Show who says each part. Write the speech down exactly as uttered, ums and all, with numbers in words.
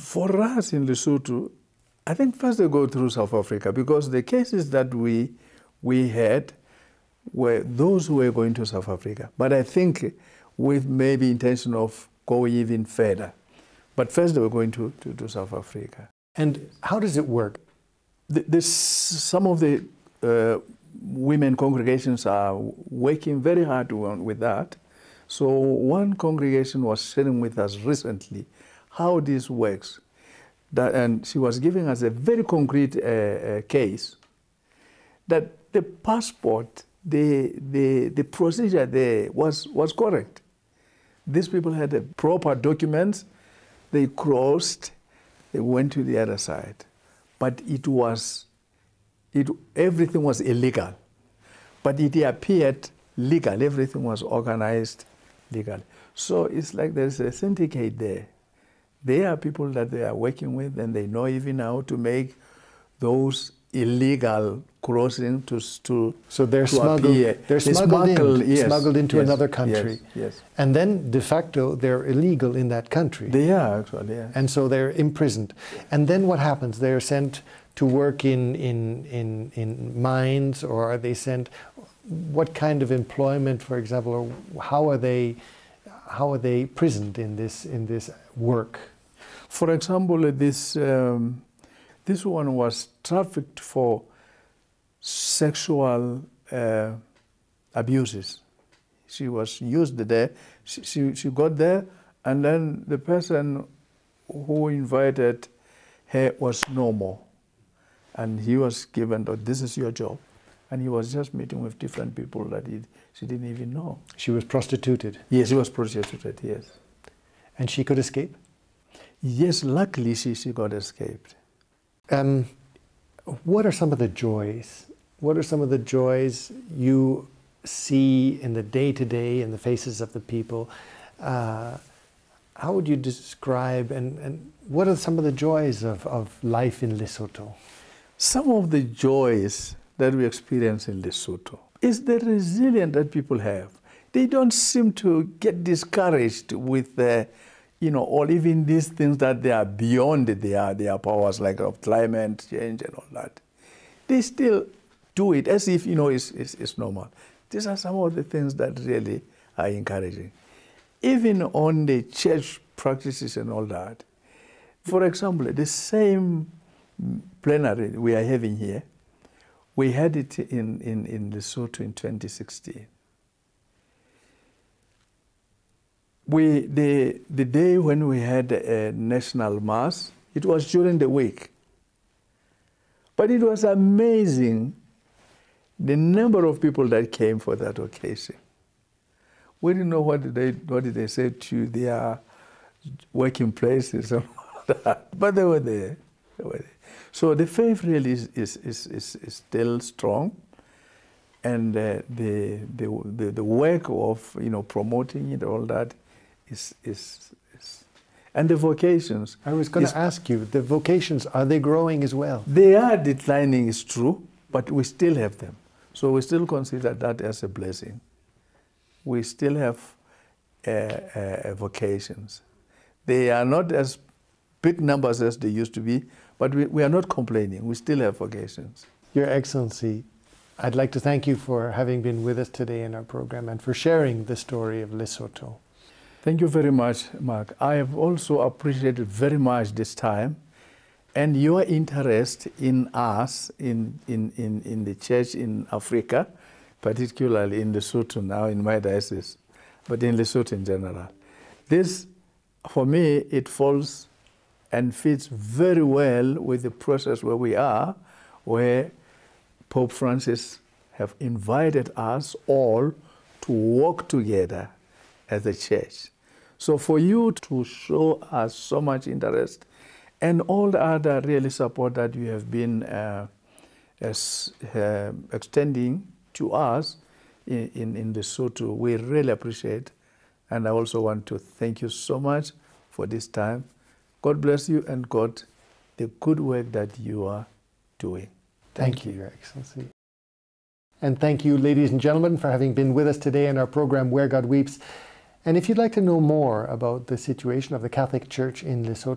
Speaker 1: For us in Lesotho, I think first they go through South Africa, because the cases that we we had were those who were going to South Africa. But I think with maybe intention of going even further. But first they were going to, to, to South Africa.
Speaker 2: And how does it work?
Speaker 1: The, this, some of the uh, women congregations are working very hard on, with that. So one congregation was sharing with us recently how this works. That, and she was giving us a very concrete uh, uh, case that the passport, the, the, the procedure there was, was correct. These people had the proper documents, they crossed, they went to the other side. But it was, it, everything was illegal. But it appeared legal, everything was organized legal. So it's like there's a syndicate there. They are people that they are working with, and they know even how to make those illegal crossings to, to
Speaker 2: So they're
Speaker 1: to
Speaker 2: smuggled,
Speaker 1: appear.
Speaker 2: they're smuggled,
Speaker 1: they smuggle,
Speaker 2: in,
Speaker 1: yes,
Speaker 2: smuggled into
Speaker 1: yes,
Speaker 2: another country.
Speaker 1: Yes, yes.
Speaker 2: And then de facto they're illegal in that country.
Speaker 1: They are actually, yeah.
Speaker 2: And so they're imprisoned. And then what happens? They're sent to work in, in, in, in mines, or are they sent, what kind of employment, for example, or how are they, how are they prisoned in this, in this work?
Speaker 1: For example, this, um, this one was trafficked for sexual uh, abuses. She was used there, she, she, she got there, and then the person who invited her was no more. And he was given, oh, this is your job. And he was just meeting with different people that he, she didn't even know.
Speaker 2: She was prostituted?
Speaker 1: Yes, she was prostituted, yes.
Speaker 2: And she could escape?
Speaker 1: Yes, luckily she, she got escaped.
Speaker 2: Um, what are some of the joys? What are some of the joys you see in the day-to-day in the faces of the people? Uh, how would you describe, and, and what are some of the joys of, of life in Lesotho?
Speaker 1: Some of the joys that we experience in Lesotho is the resilience that people have. They don't seem to get discouraged with the, you know, or even these things that they are beyond their, their powers, like of climate change and all that. They still do it as if, you know, it's, it's, it's normal. These are some of the things that really are encouraging. Even on the church practices and all that. For example, the same plenary we are having here, we had it in, in, in Lesotho in twenty sixteen. We, the, the day when we had a national mass, it was during the week. But it was amazing the number of people that came for that occasion. We didn't know what did they, what did they say to their working places and all that, but they were there. They were there. So the faith really is, is, is, is, is still strong, and uh, the, the, the, the work of, you know, promoting it, all that, is, is, is and the vocations.
Speaker 2: I was going to ask you, the vocations, are they growing as well? They
Speaker 1: are declining, it's true, but we still have them. So we still consider that as a blessing. We still have uh, uh, vocations. They are not as big numbers as they used to be, but we, we are not complaining. We still have vocations.
Speaker 2: Your Excellency, I'd like to thank you for having been with us today in our program and for sharing the story of Lesotho.
Speaker 1: Thank you very much, Mark. I have also appreciated very much this time and your interest in us, in, in, in, in the church in Africa, particularly in Lesotho now, in my diocese, but in Lesotho in general. This, for me, it falls and fits very well with the process where we are, where Pope Francis have invited us all to work together as a church. So for you to show us so much interest and all the other really support that you have been uh, as, uh, extending to us in, in, in Lesotho, we really appreciate. And I also want to thank you so much for this time. God bless you, and God, the good work that you are doing.
Speaker 2: Thank, thank you, Your Excellency. And thank you, ladies and gentlemen, for having been with us today in our program, Where God Weeps. And if you'd like to know more about the situation of the Catholic Church in Lesotho,